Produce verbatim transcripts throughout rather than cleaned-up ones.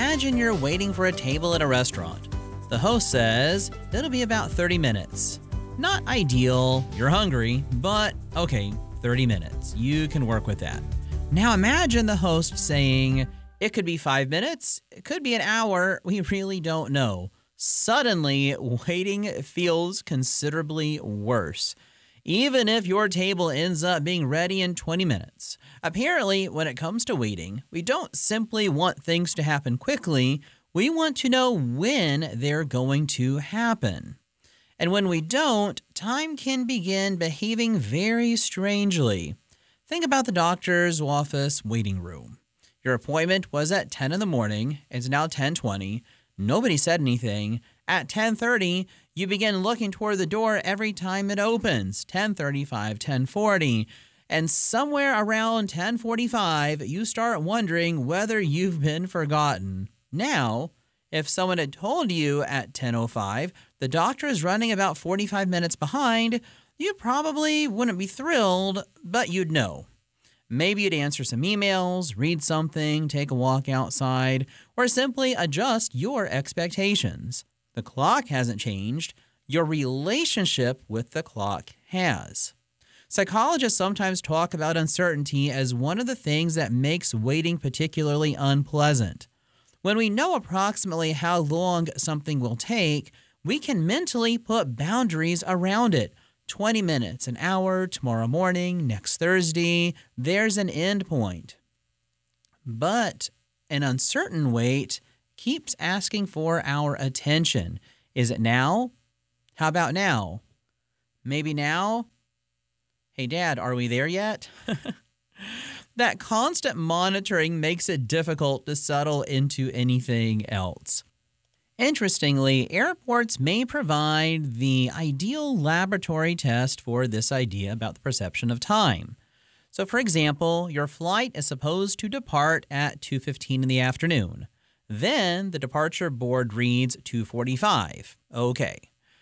Imagine you're waiting for a table at a restaurant. The host says it'll be about thirty minutes. Not ideal, you're hungry, but okay, thirty minutes. You can work with that. Now imagine the host saying it could be five minutes, it could be an hour, we really don't know. Suddenly, waiting feels considerably worse, even if your table ends up being ready in twenty minutes. Apparently, when it comes to waiting, we don't simply want things to happen quickly, we want to know when they're going to happen. And when we don't, time can begin behaving very strangely. Think about the doctor's office waiting room. Your appointment was at ten in the morning. It's now ten twenty. Nobody said anything. At ten thirty, you begin looking toward the door every time it opens. ten thirty-five, ten forty. And somewhere around ten forty-five, you start wondering whether you've been forgotten. Now, if someone had told you at ten oh five the doctor is running about forty-five minutes behind, you probably wouldn't be thrilled, but you'd know. Maybe you'd answer some emails, read something, take a walk outside, or simply adjust your expectations. The clock hasn't changed. Your relationship with the clock has. Psychologists sometimes talk about uncertainty as one of the things that makes waiting particularly unpleasant. When we know approximately how long something will take, we can mentally put boundaries around it. twenty minutes, an hour, tomorrow morning, next Thursday, there's an end point. But an uncertain wait keeps asking for our attention. Is it now? How about now? Maybe now? Hey, Dad, are we there yet? That constant monitoring makes it difficult to settle into anything else. Interestingly, airports may provide the ideal laboratory test for this idea about the perception of time. So, for example, your flight is supposed to depart at two fifteen in the afternoon. Then the departure board reads two forty-five. Okay.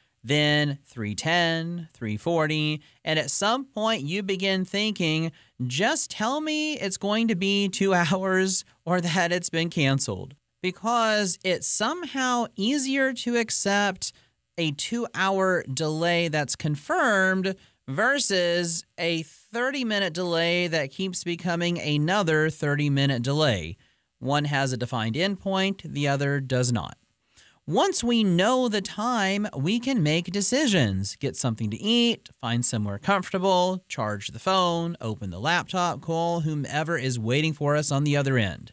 Then three ten, three forty, and at some point you begin thinking, just tell me it's going to be two hours or that it's been canceled. Because it's somehow easier to accept a two-hour delay that's confirmed versus a thirty-minute delay that keeps becoming another thirty-minute delay. One has a defined endpoint, the other does not. Once we know the time, we can make decisions. Get something to eat, find somewhere comfortable, charge the phone, open the laptop, call whomever is waiting for us on the other end.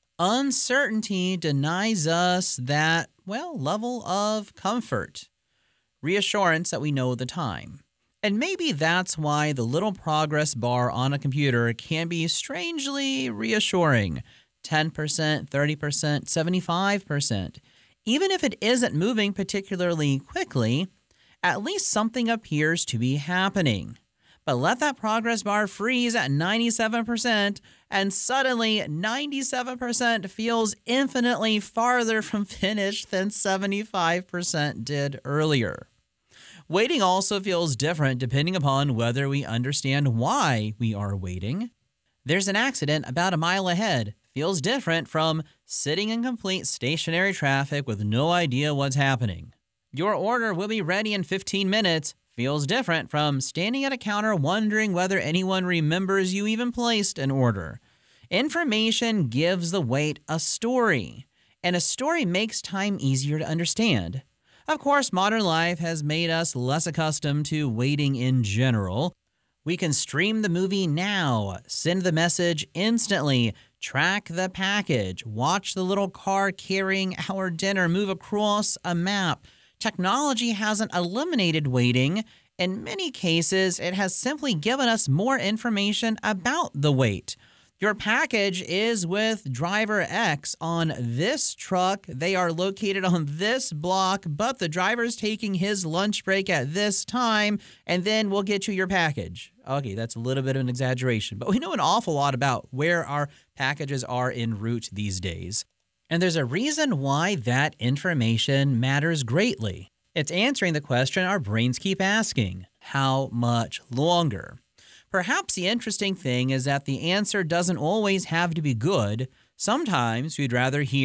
Uncertainty denies us that, well, level of comfort, reassurance that we know the time. And maybe that's why the little progress bar on a computer can be strangely reassuring. ten percent, thirty percent, seventy-five percent. Even if it isn't moving particularly quickly, at least something appears to be happening. But let that progress bar freeze at ninety-seven percent, and suddenly ninety-seven percent feels infinitely farther from finished than seventy-five percent did earlier. Waiting also feels different depending upon whether we understand why we are waiting. There's an accident about a mile ahead. Feels different from sitting in complete stationary traffic with no idea what's happening. Your order will be ready in fifteen minutes. Feels different from standing at a counter wondering whether anyone remembers you even placed an order. Information gives the wait a story, and a story makes time easier to understand. Of course, modern life has made us less accustomed to waiting in general. We can stream the movie now, send the message instantly, track the package, watch the little car carrying our dinner move across a map. Technology hasn't eliminated waiting. In many cases, it has simply given us more information about the wait. Your package is with driver X on this truck. They are located on this block, but the driver's taking his lunch break at this time, and then we'll get you your package. Okay, that's a little bit of an exaggeration, but we know an awful lot about where our packages are en route these days. And there's a reason why that information matters greatly. It's answering the question our brains keep asking: how much longer? Perhaps the interesting thing is that the answer doesn't always have to be good. Sometimes we'd rather hear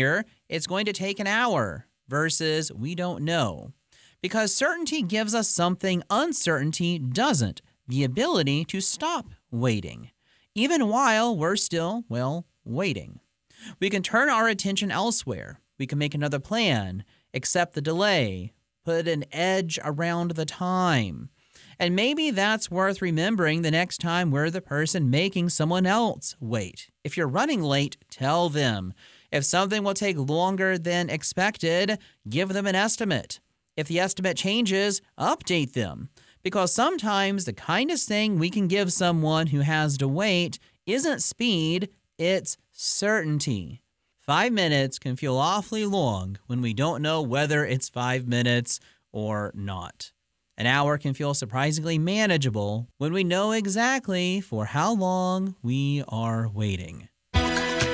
it's going to take an hour versus we don't know. Because certainty gives us something uncertainty doesn't, the ability to stop waiting, even while we're still, well, waiting. We can turn our attention elsewhere. We can make another plan, accept the delay, put an edge around the time. And maybe that's worth remembering the next time we're the person making someone else wait. If you're running late, tell them. If something will take longer than expected, give them an estimate. If the estimate changes, update them. Because sometimes the kindest thing we can give someone who has to wait isn't speed, it's certainty. Five minutes can feel awfully long when we don't know whether it's five minutes or not. An hour can feel surprisingly manageable when we know exactly for how long we are waiting.